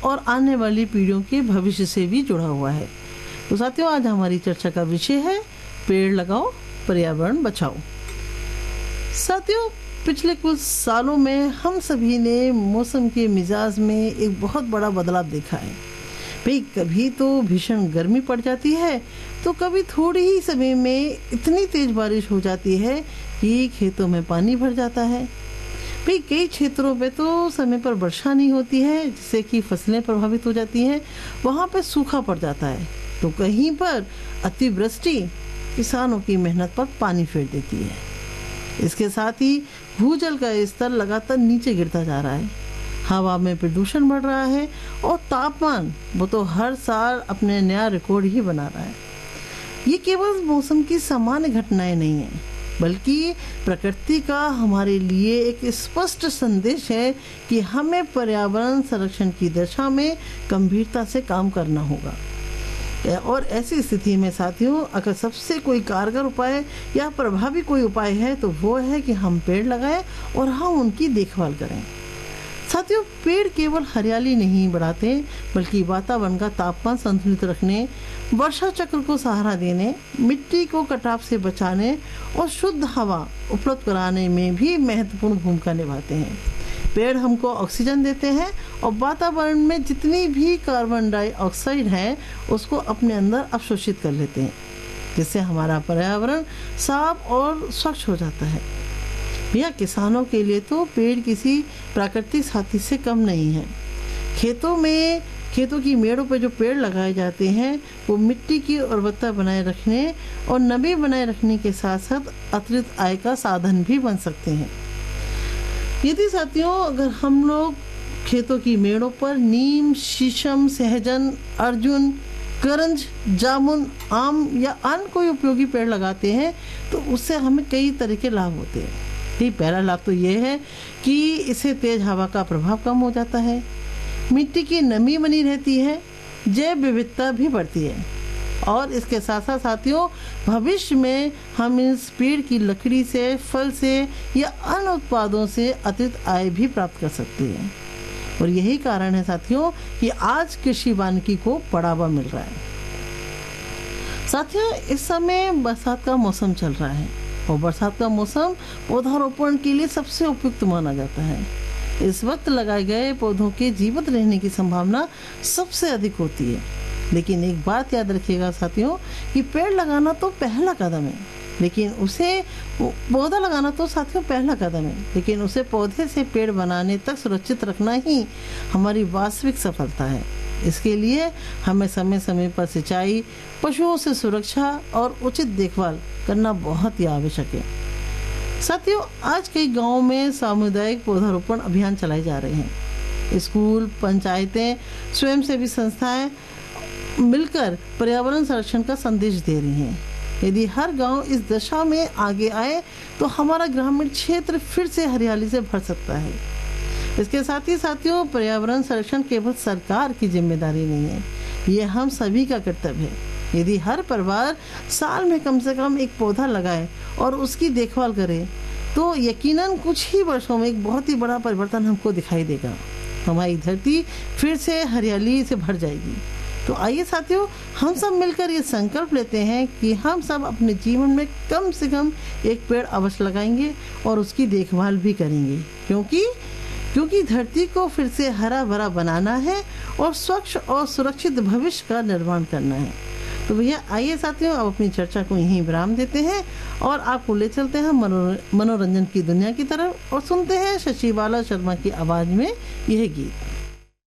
और आने वाली पीढ़ियों के भविष्य से भी जुड़ा हुआ है। तो साथियों, आज हमारी चर्चा का विषय है पेड़ लगाओ, पर्यावरण बचाओ। साथियों, पिछले कुछ सालों में हम सभी ने मौसम के मिजाज में एक बहुत बड़ा बदलाव देखा है। भाई, कभी तो भीषण गर्मी पड़ जाती है, तो कभी थोड़ी ही समय में इतनी तेज बारिश हो जाती है कि खेतों में पानी भर जाता है। भाई, कई क्षेत्रों पे तो समय पर वर्षा नहीं होती है, जिससे कि फसलें प्रभावित हो जाती हैं। वहाँ पे सूखा पड़ जाता है, तो कहीं पर अतिवृष्टि किसानों की मेहनत पर पानी फेर देती है। इसके साथ ही भूजल का स्तर लगातार नीचे गिरता जा रहा है, हवा में प्रदूषण बढ़ रहा है और तापमान वो तो हर साल अपने नया रिकॉर्ड ही बना रहा है। ये केवल मौसम की सामान्य घटनाएं नहीं है, बल्कि प्रकृति का हमारे लिए एक स्पष्ट संदेश है कि हमें पर्यावरण संरक्षण की दिशा में गंभीरता से काम करना होगा। और ऐसी स्थिति में साथियों, अगर सबसे कोई कारगर उपाय या प्रभावी कोई उपाय है तो वो है कि हम पेड़ लगाएं और हम उनकी देखभाल करें। साथियों, पेड़ केवल हरियाली नहीं बढ़ाते, बल्कि वातावरण का तापमान संतुलित रखने, वर्षा चक्र को सहारा देने, मिट्टी को कटाव से बचाने और शुद्ध हवा उपलब्ध कराने में भी महत्वपूर्ण भूमिका निभाते हैं। पेड़ हमको ऑक्सीजन देते हैं और वातावरण में जितनी भी कार्बन डाइऑक्साइड है उसको अपने अंदर अवशोषित कर लेते हैं, जिससे हमारा पर्यावरण साफ और स्वच्छ हो जाता है। भैया, किसानों के लिए तो पेड़ किसी प्राकृतिक साथी से कम नहीं है। खेतों की मेड़ों पर जो पेड़ लगाए जाते हैं वो मिट्टी की उर्वरता बनाए रखने और नमी बनाए रखने के साथ साथ अतिरिक्त आय का साधन भी बन सकते हैं। यदि साथियों, अगर हम लोग खेतों की मेड़ों पर नीम, शीशम, सहजन, अर्जुन, करंज, जामुन, आम या अन्य कोई उपयोगी पेड़ लगाते हैं तो उससे हमें कई तरह के लाभ होते हैं। पहला लाभ तो ये है कि इससे तेज हवा का प्रभाव कम हो जाता है, मिट्टी की नमी बनी रहती है, जैव विविधता भी बढ़ती है और इसके साथ साथ साथियों, भविष्य में हम इस पेड़ की लकड़ी से, फल से या अन्य उत्पादों से अतिरिक्त आय भी प्राप्त कर सकते हैं। और यही कारण है साथियों कि आज कृषि वानिकी को बढ़ावा मिल रहा है। साथियों, इस समय बरसात का मौसम चल रहा है और बरसात का मौसम पौधारोपण के लिए सबसे उपयुक्त माना जाता है। इस वक्त लगाए गए पौधों के जीवित रहने की संभावना सबसे अधिक होती है। लेकिन एक बात याद रखिएगा साथियों कि पेड़ लगाना तो पहला कदम है, लेकिन उसे पौधा लगाना तो साथियों पहला कदम है, लेकिन उसे पौधे से पेड़ बनाने तक सुरक्षित रखना ही हमारी वास्तविक सफलता है। इसके लिए हमें समय समय पर सिंचाई, पशुओं से सुरक्षा और उचित देखभाल करना बहुत ही आवश्यक है। साथियों, आज कई गांवों में सामुदायिक पौधारोपण अभियान चलाए जा रहे हैं। स्कूल, पंचायतें, स्वयंसेवी संस्थाएं मिलकर पर्यावरण संरक्षण का संदेश दे रही हैं। यदि हर गांव इस दिशा में आगे आए तो हमारा ग्रामीण क्षेत्र फिर से हरियाली से भर सकता है। इसके साथ ही साथियों, पर्यावरण संरक्षण केवल सरकार की जिम्मेदारी नहीं है, ये हम सभी का कर्तव्य है। यदि हर परिवार साल में कम से कम एक पौधा लगाए और उसकी देखभाल करे तो यकीनन कुछ ही वर्षों में एक बहुत ही बड़ा परिवर्तन हमको दिखाई देगा। हमारी धरती फिर से हरियाली से भर जाएगी। तो आइए साथियों, हम सब मिलकर ये संकल्प लेते हैं कि हम सब अपने जीवन में कम से कम एक पेड़ अवश्य लगाएंगे और उसकी देखभाल भी करेंगे, क्योंकि धरती को फिर से हरा भरा बनाना है और स्वच्छ और सुरक्षित भविष्य का निर्माण करना है। तो भैया आइए साथियों, अब अपनी चर्चा को यहीं विराम देते हैं और आपको ले चलते हैं मनोरंजन की दुनिया की तरफ और सुनते हैं शशिबाला शर्मा की आवाज में यह गीत।